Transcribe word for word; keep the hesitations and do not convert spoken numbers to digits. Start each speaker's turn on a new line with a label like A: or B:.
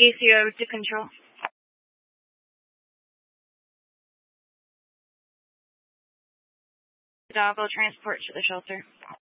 A: A C O to control. Dog will transport to the shelter.